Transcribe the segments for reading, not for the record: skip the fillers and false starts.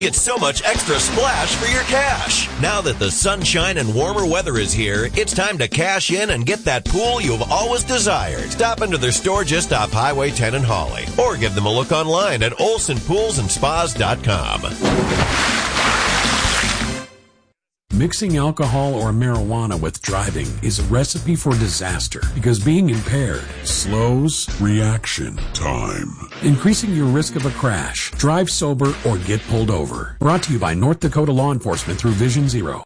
Get so much extra splash for your cash. Now that the sunshine and warmer weather is here, it's time to cash in and get that pool you've always desired. Stop into their store just off Highway 10 in Hawley, or give them a look online at olsonpoolsandspas.com. Mixing alcohol or marijuana with driving is a recipe for disaster because being impaired slows reaction time, increasing your risk of a crash. Drive sober or get pulled over. Brought to you by North Dakota Law Enforcement through Vision Zero.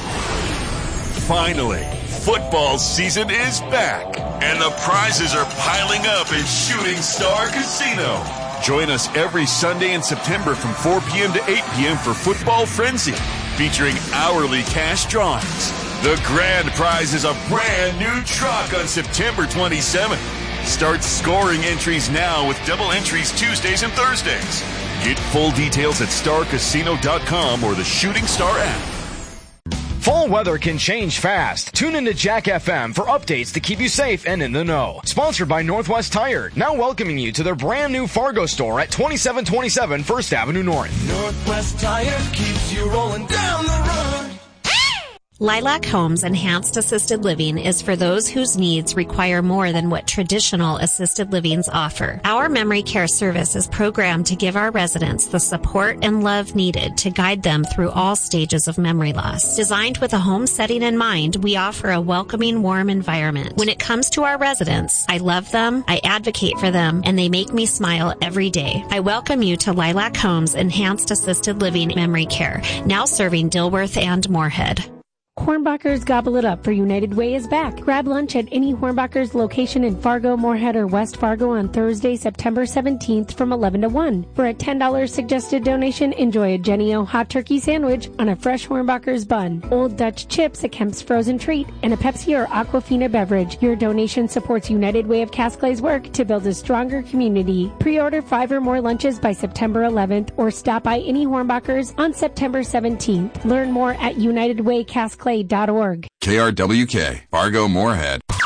Finally, football season is back, and the prizes are piling up at Shooting Star Casino. Join us every Sunday in September from 4 p.m. to 8 p.m. for Football Frenzy, featuring hourly cash drawings. The grand prize is a brand new truck on September 27th. Start scoring entries now with double entries Tuesdays and Thursdays. Get full details at starcasino.com or the Shooting Star app. Fall weather can change fast. Tune into Jack FM for updates to keep you safe and in the know. Sponsored by Northwest Tire, now welcoming you to their brand new Fargo store at 2727 First Avenue North. Northwest Tire keeps you rolling down the road. Lilac Homes Enhanced Assisted Living is for those whose needs require more than what traditional assisted livings offer. Our memory care service is programmed to give our residents the support and love needed to guide them through all stages of memory loss. Designed with a home setting in mind, we offer a welcoming, warm environment. When it comes to our residents, I love them, I advocate for them, and they make me smile every day. I welcome you to Lilac Homes Enhanced Assisted Living Memory Care, now serving Dilworth and Moorhead. Hornbachers Gobble It Up for United Way is back. Grab lunch at any Hornbachers location in Fargo, Moorhead, or West Fargo on Thursday, September 17th from 11 to 1. For a $10 suggested donation, enjoy a Jenny O hot turkey sandwich on a fresh Hornbachers bun, Old Dutch chips, a Kemp's frozen treat, and a Pepsi or Aquafina beverage. Your donation supports United Way of Casclay's work to build a stronger community. Pre-order 5 or more lunches by September 11th or stop by any Hornbachers on September 17th. Learn more at UnitedWayCasclay.org. KRWK, Fargo, Moorhead.